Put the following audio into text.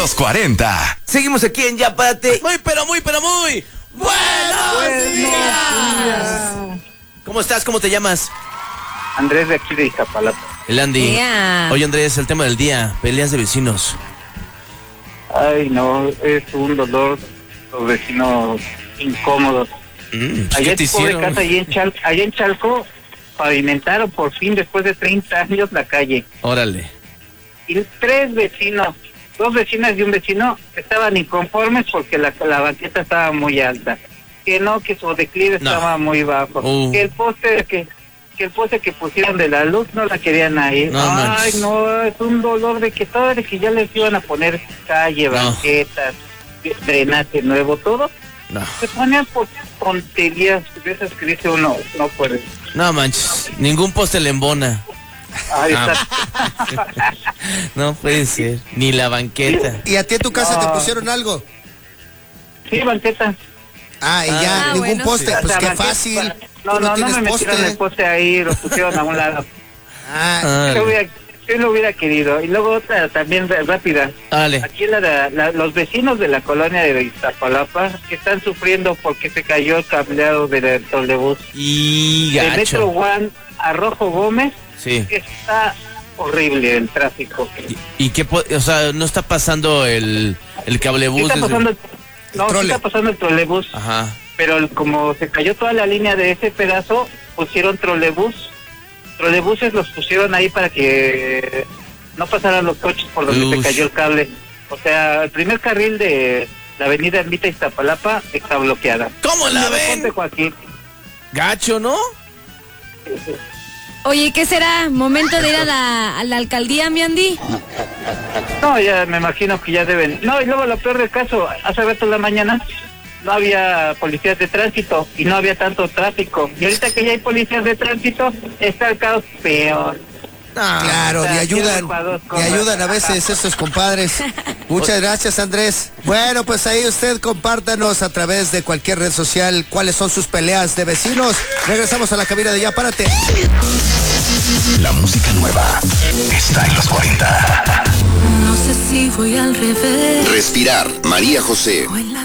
Los 40. Seguimos aquí en Ya Párate. Muy. ¡Buenos días! ¿Cómo estás? ¿Cómo te llamas? Andrés de aquí de Iztapalapa. El Andy. Yeah. Oye, Andrés, el tema del día, peleas de vecinos. Ay, no, es un dolor, los vecinos incómodos. Pues, Allá ¿qué en te tu pobre hicieron? casa, allá en Chalco, pavimentaron por fin, después de 30 años, la calle. Órale. Y 3 vecinos, 2 vecinas y un vecino, estaban inconformes porque la banqueta estaba muy alta. Que no, que su declive estaba muy bajo. Que el poste que pusieron de la luz no la querían ahí. No, Ay, manches. no, es un dolor de que todo de que ya les iban a poner calle, banquetas, drenaje nuevo, todo. No. Se ponían por tonterías de esas que dice uno, no puede. No manches, ningún poste le embona. Ay, No puede ser, ni la banqueta. ¿Y a ti en tu casa No. te pusieron algo? Sí, banqueta. Ah, y ya, ningún bueno. poste, O pues sea, qué banqueta, fácil. No, Tú no tienes me metieron el poste ahí, lo pusieron a un lado. Ah, Yo lo hubiera querido. Y luego otra también rápida. Dale. Aquí los vecinos de la colonia de Iztapalapa que están sufriendo porque se cayó el cableado del trolebús. Y De Metro gacho. One a Rojo Gómez Sí. está horrible el tráfico. ¿Y qué? O sea, no está pasando el Sí cablebús. está pasando sí trole. está pasando el trolebús, Ajá. pero como se cayó toda la línea de ese pedazo, pusieron trolebuses los pusieron ahí para que no pasaran los coches por donde se cayó el cable. O sea, el primer carril de la avenida Ermita Iztapalapa está bloqueada. ¿Cómo la ven? Ponte, Joaquín. Gacho, ¿no? Oye, ¿qué será? ¿Momento de ir a la alcaldía, mi Andy? No, ya me imagino que ya deben. No, y luego lo peor del caso, hace rato en la mañana no había policías de tránsito y no había tanto tráfico. Y ahorita que ya hay policías de tránsito, está el caos peor. claro, O sea, ni ayudan, tiempo para dos ni cosas. ayudan a veces esos compadres. Muchas gracias, Andrés. Bueno, pues ahí usted compártanos a través de cualquier red social cuáles son sus peleas de vecinos. Regresamos a la cabina de Ya Párate. La música nueva está en los 40. No sé si voy al revés. Respirar, María José. O en la